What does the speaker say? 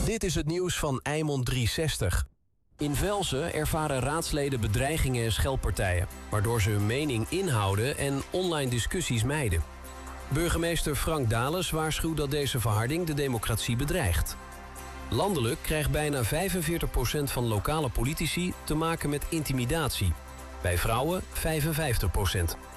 Dit is het nieuws van Eimond 360. In Velzen ervaren raadsleden bedreigingen en scheldpartijen, waardoor ze hun mening inhouden en online discussies mijden. Burgemeester Frank Dales waarschuwt dat deze verharding de democratie bedreigt. Landelijk krijgt bijna 45% van lokale politici te maken met intimidatie. Bij vrouwen 55%.